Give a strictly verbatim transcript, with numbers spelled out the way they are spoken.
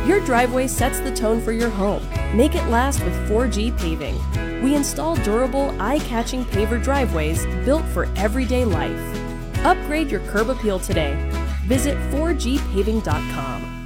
Your driveway sets the tone for your home. Make it last with four G Paving. We install durable, eye-catching paver driveways built for everyday life. Upgrade your curb appeal today. Visit four G paving dot com.